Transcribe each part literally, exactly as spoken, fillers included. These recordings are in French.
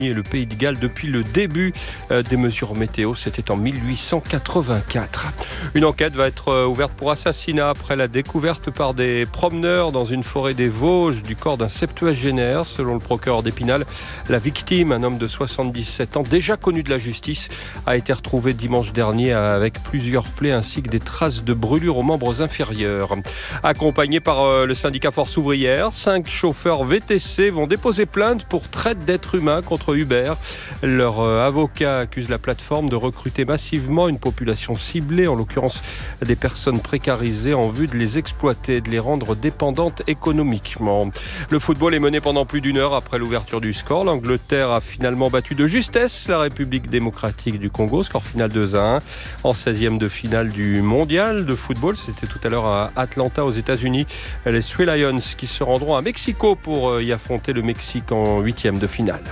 et le Pays de Galles depuis le début des mesures météo, c'était en mille huit cent quatre-vingt-quatre. Une enquête va être ouverte pour assassinat après la découverte par des promeneurs dans une forêt des Vosges du corps d'un septuagénaire. Selon le procureur d'Épinal, la victime, un homme de soixante-dix-sept ans, déjà connu de la justice, a été retrouvé dimanche dernier avec plusieurs plaies ainsi que des traces de brûlures aux membres inférieurs. Accompagnés par le syndicat Force ouvrière, cinq chauffeurs V T C vont déposer plainte pour traite d'êtres humains contre Uber. Leur avocat accuse la plateforme de recruter massivement une population ciblée, en l'occurrence des personnes précarisées, en vue de les exploiter et de les rendre dépendantes économiquement. Le football est mené pendant plus d'une heure après l'ouverture du score. L'Angleterre a finalement battu de justesse la République démocratique du Congo, score final deux à un, en seizième de finale du mondial de football. C'était tout à l'heure à Atlanta aux États-Unis. Les Three Lions qui se rendront à Mexico pour y affronter le Mexique en huitième de finale.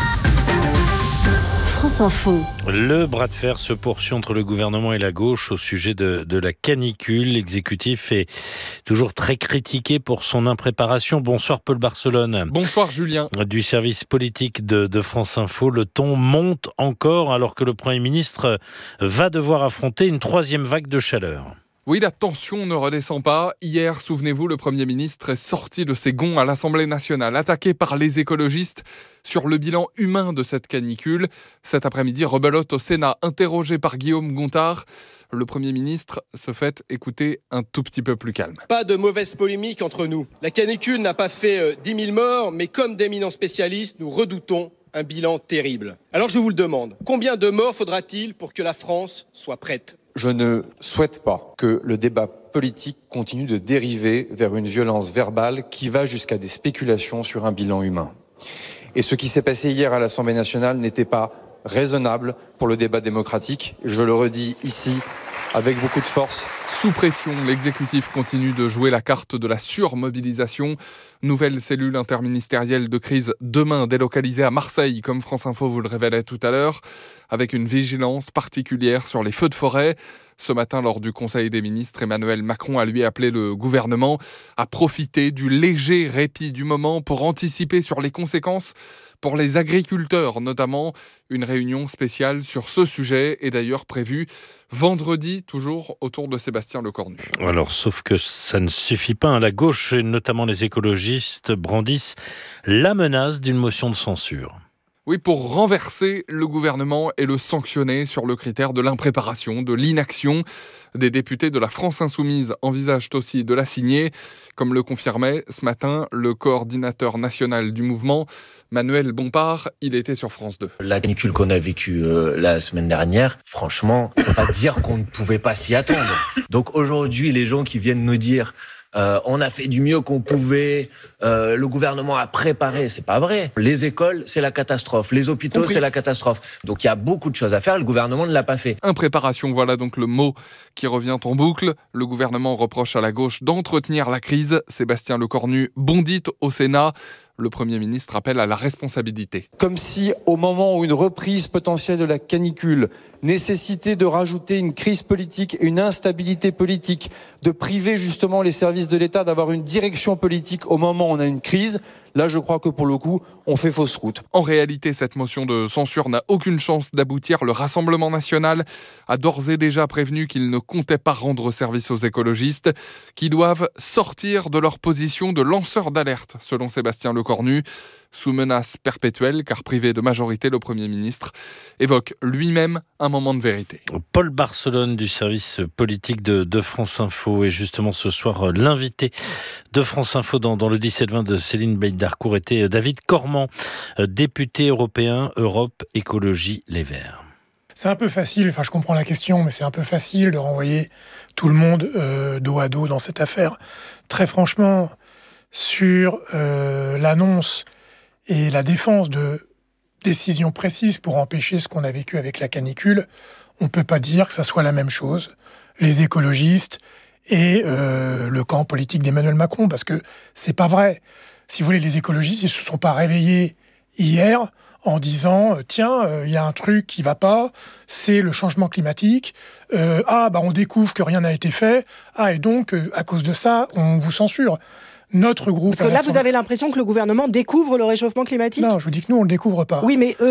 France Info. Le bras de fer se poursuit entre le gouvernement et la gauche au sujet de, de la canicule. L'exécutif est toujours très critiqué pour son impréparation. Bonsoir Paul Barcelone. Bonsoir Julien. Du service politique de, de France Info, le ton monte encore alors que le Premier ministre va devoir affronter une troisième vague de chaleur. Oui, la tension ne redescend pas. Hier, souvenez-vous, le Premier ministre est sorti de ses gonds à l'Assemblée nationale, attaqué par les écologistes sur le bilan humain de cette canicule. Cet après-midi, rebelote au Sénat, interrogé par Guillaume Gontard. Le Premier ministre se fait écouter un tout petit peu plus calme. Pas de mauvaise polémique entre nous. La canicule n'a pas fait euh, dix mille morts, mais comme d'éminents spécialistes, nous redoutons un bilan terrible. Alors je vous le demande, combien de morts faudra-t-il pour que la France soit prête ? Je ne souhaite pas que le débat politique continue de dériver vers une violence verbale qui va jusqu'à des spéculations sur un bilan humain. Et ce qui s'est passé hier à l'Assemblée nationale n'était pas raisonnable pour le débat démocratique. Je le redis ici avec beaucoup de force. Sous pression, l'exécutif continue de jouer la carte de la surmobilisation. Nouvelle cellule interministérielle de crise demain délocalisée à Marseille, comme France Info vous le révélait tout à l'heure, avec une vigilance particulière sur les feux de forêt. Ce matin, lors du Conseil des ministres, Emmanuel Macron a lui appelé le gouvernement à profiter du léger répit du moment pour anticiper sur les conséquences pour les agriculteurs, notamment. Une réunion spéciale sur ce sujet est d'ailleurs prévue vendredi, toujours autour de Sébastien Lecornu. Alors, sauf que ça ne suffit pas. La gauche, et notamment les écologistes, brandissent la menace d'une motion de censure. Oui, pour renverser le gouvernement et le sanctionner sur le critère de l'impréparation, de l'inaction. Des députés de la France Insoumise envisagent aussi de la signer. Comme le confirmait ce matin le coordinateur national du mouvement, Manuel Bompard, il était sur France deux. La canicule qu'on a vécue euh, la semaine dernière, franchement, on ne peut pas dire qu'on ne pouvait pas s'y attendre. Donc aujourd'hui, les gens qui viennent nous dire Euh, on a fait du mieux qu'on pouvait, euh, le gouvernement a préparé, c'est pas vrai. Les écoles, c'est la catastrophe. Les hôpitaux, Compris. c'est la catastrophe. Donc il y a beaucoup de choses à faire, le gouvernement ne l'a pas fait. Impréparation, voilà donc le mot qui revient en boucle. Le gouvernement reproche à la gauche d'entretenir la crise. Sébastien Lecornu bondit au Sénat. Le Premier ministre appelle à la responsabilité. Comme si, au moment où une reprise potentielle de la canicule nécessitait de rajouter une crise politique et une instabilité politique, de priver justement les services de l'État d'avoir une direction politique au moment où on a une crise, là je crois que pour le coup, on fait fausse route. En réalité, cette motion de censure n'a aucune chance d'aboutir. Le Rassemblement national a d'ores et déjà prévenu qu'il ne comptait pas rendre service aux écologistes, qui doivent sortir de leur position de lanceur d'alerte, selon Sébastien Lecornu. Sous menace perpétuelle, car privé de majorité, le Premier ministre évoque lui-même un moment de vérité. Paul Barcelone du service politique de, de France Info, et justement ce soir, l'invité de France Info dans, dans le dix-sept vingt de Céline Bailly-Darcourt était David Cormand, député européen Europe Écologie Les Verts. C'est un peu facile, enfin je comprends la question, mais c'est un peu facile de renvoyer tout le monde euh, dos à dos dans cette affaire. Très franchement, sur euh, l'annonce et la défense de décisions précises pour empêcher ce qu'on a vécu avec la canicule, on ne peut pas dire que ça soit la même chose. Les écologistes et euh, le camp politique d'Emmanuel Macron, parce que c'est pas vrai. Si vous voulez, les écologistes, ils se sont pas réveillés hier en disant « Tiens, il euh, y a un truc qui va pas, c'est le changement climatique. Euh, ah, bah on découvre que rien n'a été fait. Ah, et donc, euh, à cause de ça, on vous censure. » Notre groupe... Parce que là, vous avez l'impression que le gouvernement découvre le réchauffement climatique ? Non, je vous dis que nous, on ne le découvre pas. Oui, mais eux,